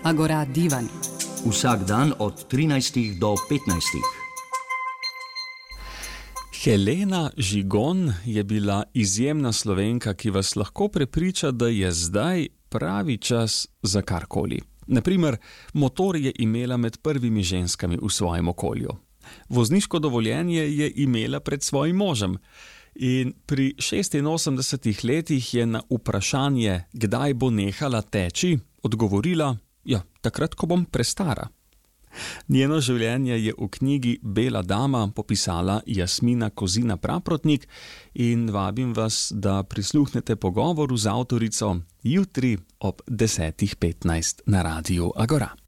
Agora divan. Vsak dan od 13 do 15. Helena Žigon je bila izjemna Slovenka, ki vas lahko prepriča, da je zdaj pravi čas za karkoli. Naprimer, motor je imela med prvimi ženskami v svojem okolju. Vozniško dovoljenje je imela pred svojim možem. In pri 86 letih je na vprašanje, kdaj bo nehala teči, odgovorila, takrat, ko bom prestara. Njeno življenje je v knjigi Bela dama popisala Jasmina Kozina Praprotnik in vabim vas, da prisluhnete pogovoru z avtorico jutri ob 10:15 na Radiu Agora.